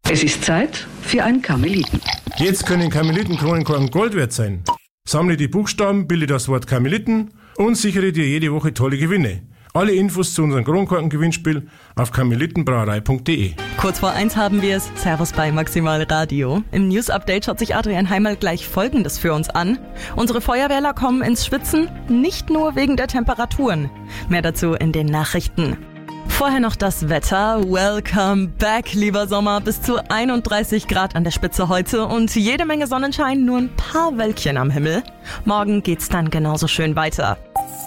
Es ist Zeit für einen Karmeliten. Jetzt können Karmelitenkronenkorken Gold wert sein. Sammle die Buchstaben, bilde das Wort Karmeliten und sichere dir jede Woche tolle Gewinne. Alle Infos zu unserem Kronkorken-Gewinnspiel auf karmelitenbrauerei.de. Kurz vor 1 haben wir es. Servus bei Maximal Radio. Im News-Update schaut sich Adrian Heimal gleich Folgendes für uns an. Unsere Feuerwehrler kommen ins Schwitzen, nicht nur wegen der Temperaturen. Mehr dazu in den Nachrichten. Vorher noch das Wetter. Welcome back, lieber Sommer. Bis zu 31 Grad an der Spitze heute und jede Menge Sonnenschein, nur ein paar Wölkchen am Himmel. Morgen geht's dann genauso schön weiter.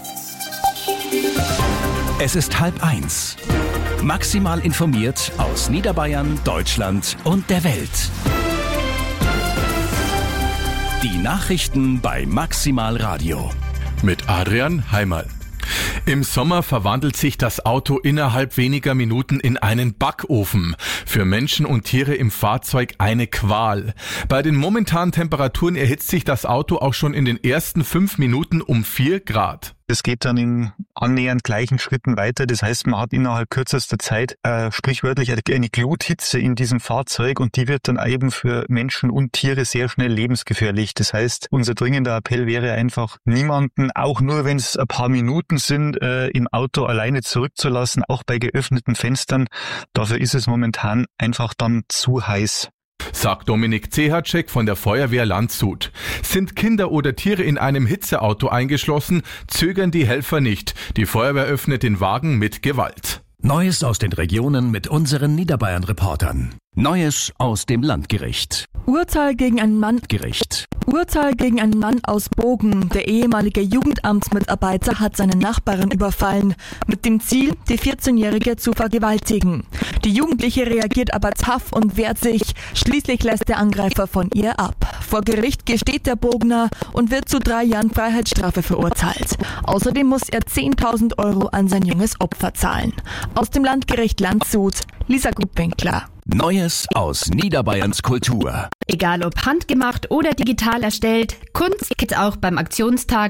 Es ist 12:30. Maximal informiert aus Niederbayern, Deutschland und der Welt. Die Nachrichten bei Maximal Radio. Mit Adrian Heimal. Im Sommer verwandelt sich das Auto innerhalb weniger Minuten in einen Backofen. Für Menschen und Tiere im Fahrzeug eine Qual. Bei den momentanen Temperaturen erhitzt sich das Auto auch schon in den ersten 5 Minuten um 4 Grad. Es geht dann in annähernd gleichen Schritten weiter. Das heißt, man hat innerhalb kürzester Zeit sprichwörtlich eine Gluthitze in diesem Fahrzeug und die wird dann eben für Menschen und Tiere sehr schnell lebensgefährlich. Das heißt, unser dringender Appell wäre einfach, niemanden, auch nur wenn es ein paar Minuten sind, im Auto alleine zurückzulassen, auch bei geöffneten Fenstern. Dafür ist es momentan einfach dann zu heiß. Sagt Dominik Zehacek von der Feuerwehr Landshut. Sind Kinder oder Tiere in einem Hitzeauto eingeschlossen, zögern die Helfer nicht. Die Feuerwehr öffnet den Wagen mit Gewalt. Neues aus den Regionen mit unseren Niederbayern-Reportern. Neues aus dem Landgericht. Urteil gegen einen Mann. Gericht. Urteil gegen einen Mann aus Bogen. Der ehemalige Jugendamtsmitarbeiter hat seine Nachbarin überfallen, mit dem Ziel, die 14-Jährige zu vergewaltigen. Die Jugendliche reagiert aber tough und wehrt sich. Schließlich lässt der Angreifer von ihr ab. Vor Gericht gesteht der Bogner und wird zu 3 Jahren Freiheitsstrafe verurteilt. Außerdem muss er 10.000 € an sein junges Opfer zahlen. Aus dem Landgericht Landshut, Lisa Gutwinkler. Neues aus Niederbayerns Kultur. Egal ob handgemacht oder digital erstellt, Kunst gibt's auch beim Aktionstag